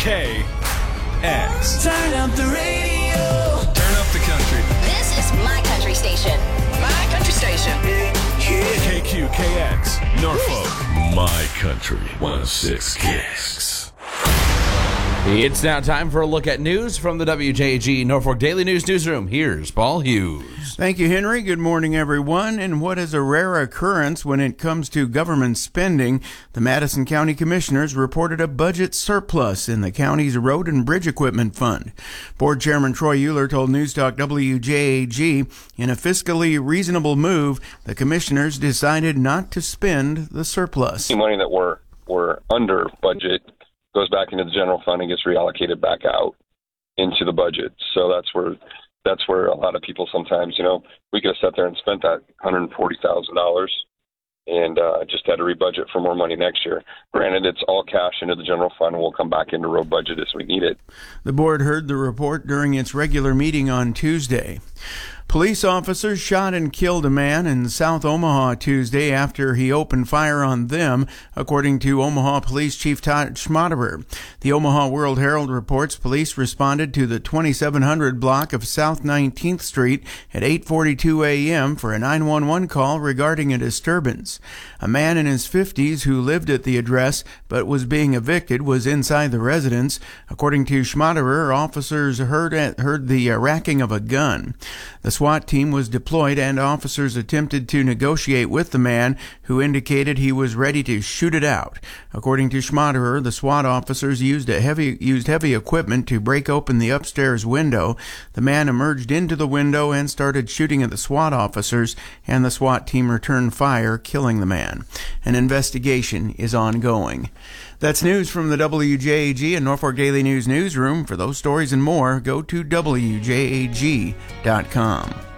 Turn up the radio. Turn up the country. This is my country station. My country station. KQKX, Norfolk. My Country 106 Kicks. It's now time for a look at news from the WJAG Norfolk Daily News Newsroom. Here's Paul Hughes. Thank you, Henry. Good morning, everyone. And what is a rare occurrence when it comes to government spending, the Madison County Commissioners reported a budget surplus in the county's Road and Bridge Equipment Fund. Board Chairman Troy Euler told Newstalk WJAG, in a fiscally reasonable move, the commissioners decided not to spend the surplus. The money that we're under budget goes back into the general fund and gets reallocated back out into the budget. So that's where a lot of people sometimes, we could have sat there and spent that $140,000 and just had to rebudget for more money next year. Granted, it's all cash into the general fund, and we'll come back into road budget as we need it. The board heard the report during its regular meeting on Tuesday. Police officers shot and killed a man in South Omaha Tuesday after he opened fire on them, according to Omaha Police Chief Todd Schmaderer. The Omaha World Herald reports police responded to the 2700 block of South 19th Street at 8:42 a.m. for a 911 call regarding a disturbance. A man in his 50s who lived at the address but was being evicted was inside the residence. According to Schmaderer, officers heard the racking of a gun. The SWAT team was deployed and officers attempted to negotiate with the man, who indicated he was ready to shoot it out. According to Schmaderer, the SWAT officers used heavy equipment to break open the upstairs window. The man emerged into the window and started shooting at the SWAT officers, and the SWAT team returned fire, killing the man. An investigation is ongoing. That's news from the WJAG and Norfolk Daily News Newsroom. For those stories and more, go to WJAG.com.